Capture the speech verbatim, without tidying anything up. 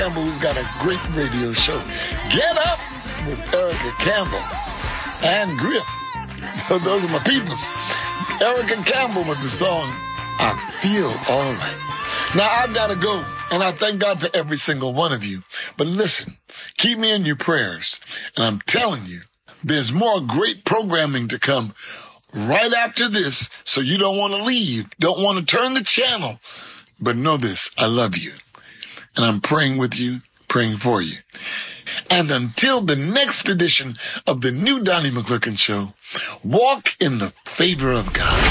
Campbell, who's got a great radio show. Get Up with Erica Campbell and Griff. Those are my peoples. Erica Campbell with the song, I Feel All Right. Now, I've got to go, and I thank God for every single one of you. But listen, keep me in your prayers. And I'm telling you, there's more great programming to come right after this, so you don't want to leave, don't want to turn the channel. But know this, I love you. And I'm praying with you, praying for you. And until the next edition of the new Donnie McClurkin Show, walk in the favor of God.